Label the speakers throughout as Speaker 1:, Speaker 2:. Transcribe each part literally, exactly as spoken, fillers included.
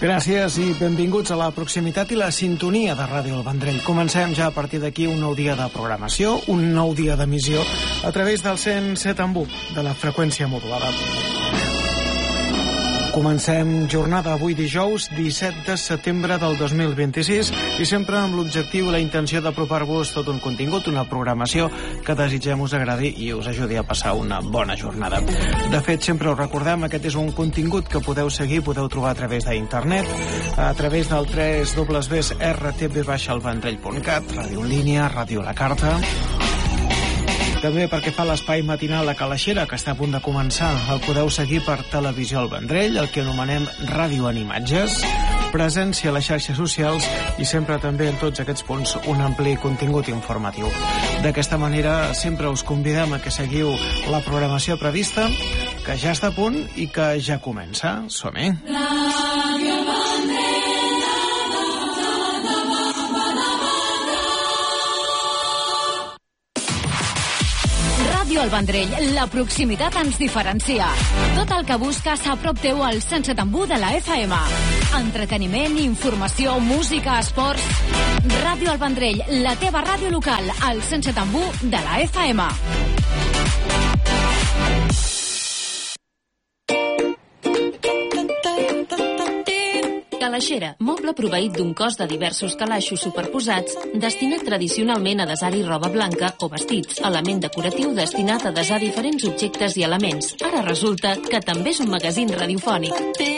Speaker 1: Gràcies i benvinguts a la proximitat i la sintonia de Ràdio El Vendrell. Comencem ja a partir d'aquí un nou dia de programació, un nou dia d'emissió a través del cent set coma u de la freqüència modulada. Comencem jornada avui dijous disset de setembre del dos mil vint-i-sis i sempre amb l'objectiu i la intenció d'apropar-vos tot un contingut, una programació que desitgem us agradi i us ajudi a passar una bona jornada. De fet, sempre us recordem, aquest és un contingut que podeu seguir, podeu trobar a través d'internet, a través del w w w punt r t v el vendrell punt cat, ràdio en línia, ràdio a la carta. També perquè fa l'espai matinal a Calaixera, que està a punt de començar, el podeu seguir per Televisió El Vendrell, el que anomenem Ràdio en Imatges, presència a les xarxes socials i sempre també en tots aquests punts un ampli contingut informatiu. D'aquesta manera sempre us convidem a que seguiu la programació prevista, que ja està a punt i que ja comença. Som-hi! Ràdio El Vendrell.
Speaker 2: Ràdio El Vendrell, la proximitat ens diferencia. Tot el que busques a prop teu al cent set coma u de la F M. Entreteniment, informació, música, esports... Ràdio El Vendrell, la teva ràdio local, al cent set coma u de la F M.
Speaker 3: Calaixera, moble proveït d'un cos de diversos calaixos superposats, destinat tradicionalment a desar-hi roba blanca o vestits, element decoratiu destinat a desar diferents objectes i elements. Ara resulta que també és un magazín radiofònic.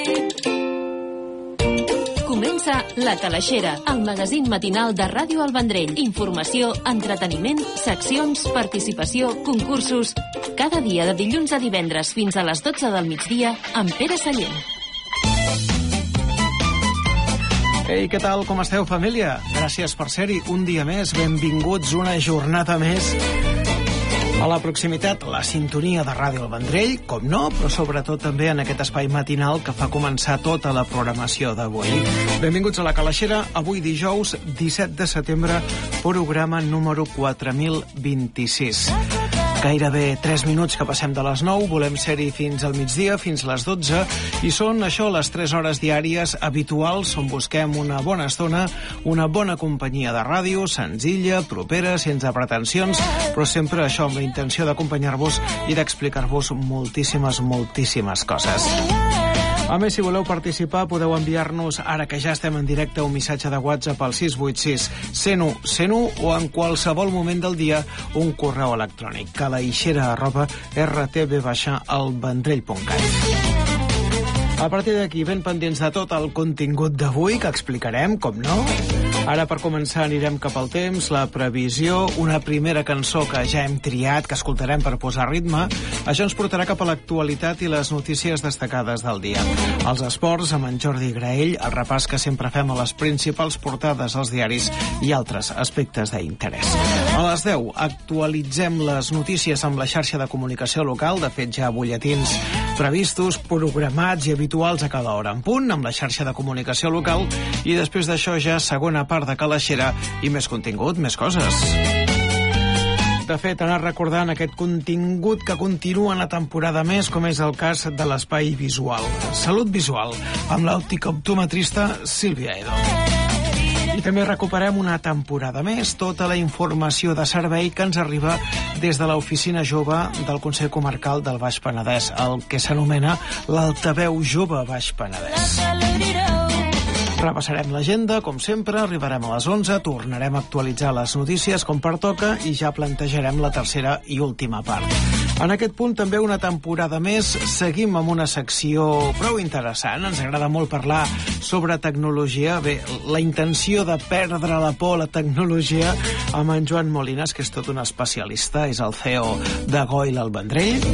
Speaker 3: Comença La Calaixera, el magazín matinal de Ràdio El Vendrell. Informació, entreteniment, seccions, participació, concursos... Cada dia de dilluns a divendres fins a les dotze del migdia amb Pere Sallent.
Speaker 1: Ei, què tal? Com esteu, família? Gràcies per ser-hi un dia més. Benvinguts una jornada més a la proximitat, la sintonia de Ràdio El Vendrell, com no, però sobretot també en aquest espai matinal que fa començar tota la programació d'avui. Benvinguts a la Calaixera, avui dijous disset de setembre, programa número quatre mil vint-i-sis. Gairebé tres minuts que passem de les nou, volem ser-hi fins al migdia, fins a les dotze, i són això les tres hores diàries habituals on busquem una bona estona, una bona companyia de ràdio, senzilla, propera, sense pretensions, però sempre això amb la intenció d'acompanyar-vos i d'explicar-vos moltíssimes, moltíssimes coses. A més, si voleu participar, podeu enviar-nos, ara que ja estem en directe, un missatge de WhatsApp al sis vuit sis, cent u, cent u o en qualsevol moment del dia un correu electrònic, calaixera arroba r t v el vendrell punt cat. A partir d'aquí, ben pendents de tot el contingut d'avui, que explicarem, com no. Ara, per començar, anirem cap al temps, la previsió, una primera cançó que ja hem triat, que escoltarem per posar ritme. Això ens portarà cap a l'actualitat i les notícies destacades del dia. Els esports, amb en Jordi Graell, el repàs que sempre fem a les principals portades als diaris i altres aspectes d'interès. A les deu, actualitzem les notícies amb la xarxa de comunicació local, de fet ja butlletins previstos, programats i habituals a cada hora en punt, amb la xarxa de comunicació local, i després d'això ja segona part de Calaixera i més contingut, més coses. De fet, anar recordant aquest contingut que continua en la temporada més, com és el cas de l'espai visual. Salut visual, amb l'òptica optometrista Sílvia Edo. I també recuperem una temporada més tota la informació de servei que ens arriba des de l'Oficina Jove del Consell Comarcal del Baix Penedès, el que s'anomena l'Altaveu Jove Baix Penedès. Repassarem l'agenda, com sempre, arribarem a les onze, tornarem a actualitzar les notícies com pertoca i ja plantejarem la tercera i última part. En aquest punt també una temporada més, seguim amb una secció prou interessant, ens agrada molt parlar sobre tecnologia. Bé, la intenció de perdre la por a la tecnologia amb en Joan Molines, que és tot un especialista, és el C E O de Goil El Vendrell.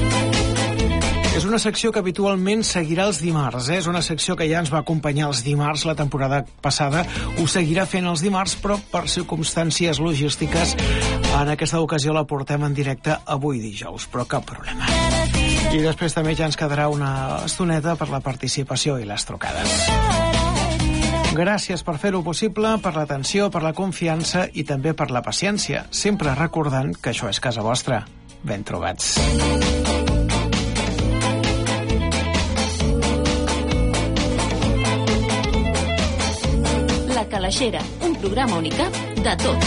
Speaker 1: És una secció que habitualment seguirà els dimarts, eh? És una secció que ja ens va acompanyar els dimarts la temporada passada, ho seguirà fent els dimarts, però per circumstàncies logístiques en aquesta ocasió la portem en directe avui dijous, però cap problema. I després també ja ens quedarà una estoneta per la participació i les trucades. Gràcies per fer-ho possible, per l'atenció, per la confiança i també per la paciència, sempre recordant que això és casa vostra. Ben trobats.
Speaker 3: Calaixera, un programa Unicap de tot.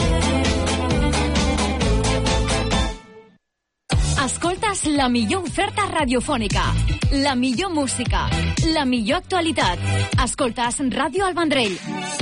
Speaker 2: Escoltes la millor oferta radiofònica, la millor música, la millor actualitat. Escoltes Ràdio El Vendrell.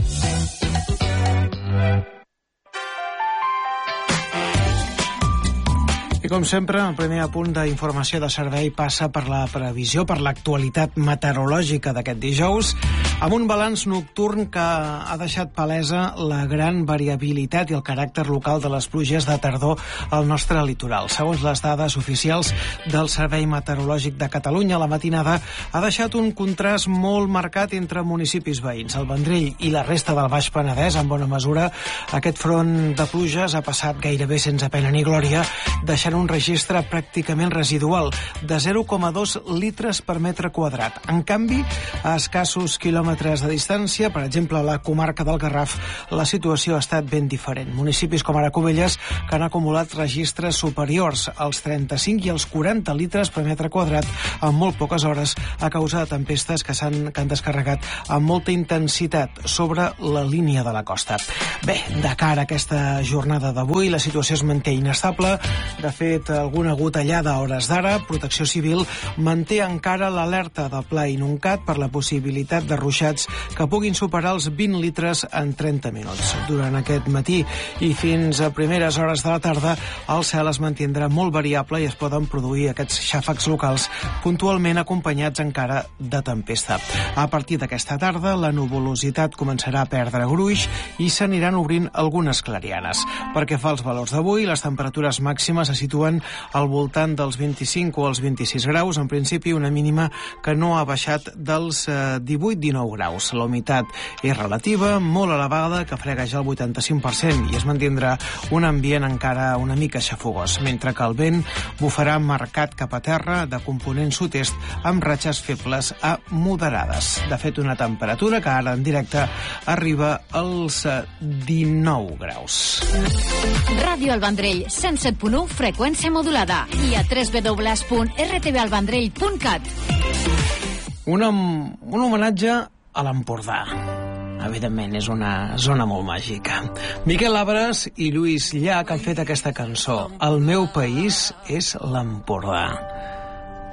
Speaker 1: I com sempre, el primer apunt d'informació de servei passa per la previsió, per l'actualitat meteorològica d'aquest dijous, amb un balanç nocturn que ha deixat palesa la gran variabilitat i el caràcter local de les pluges de tardor al nostre litoral. Segons les dades oficials del Servei Meteorològic de Catalunya, la matinada ha deixat un contrast molt marcat entre municipis veïns. El Vendrell i la resta del Baix Penedès, en bona mesura, aquest front de pluges ha passat gairebé sense pena ni glòria, deixant un registre pràcticament residual de zero coma dos litres per metre quadrat. En canvi, a escassos quilòmetres de distància, per exemple, a la comarca del Garraf, la situació ha estat ben diferent. Municipis com ara Cubelles, que han acumulat registres superiors als trenta-cinc i als quaranta litres per metre quadrat en molt poques hores a causa de tempestes que s'han que han descarregat amb molta intensitat sobre la línia de la costa. Bé, de cara a aquesta jornada d'avui, la situació es manté inestable. De fet, alguna gotellada a hores d'ara. Protecció Civil manté encara l'alerta de Pla i Nuncat per la possibilitat de ruixats que puguin superar els vint litres en trenta minuts. Durant aquest matí i fins a primeres hores de la tarda, el cel es mantindrà molt variable i es poden produir aquests xàfecs locals puntualment acompanyats encara de tempesta. A partir d'aquesta tarda, la nuvolositat començarà a perdre gruix i s'aniran obrint algunes clarianes. Perquè fa els valors d'avui, les temperatures màximes se situen al voltant dels vint-i-cinc o els vint-i-sis graus, en principi una mínima que no ha baixat dels divuit dinou graus. La humitat és relativa, molt elevada, que frega ja el vuitanta-cinc per cent i es mantindrà un ambient encara una mica xafogós, mentre que el vent bufarà marcat cap a terra de component sud-est amb ratxes febles a moderades. De fet, una temperatura que ara en directe arriba als dinou graus.
Speaker 2: Ràdio El Vendrell, cent set punt u, freqüència modulada, i a w w w punt r t v el vendrell punt cat.
Speaker 1: Un, un homenatge a l'Empordà. Evidentment, és una zona molt màgica. Miquel Labres i Lluís Llach han fet aquesta cançó. El meu país és l'Empordà.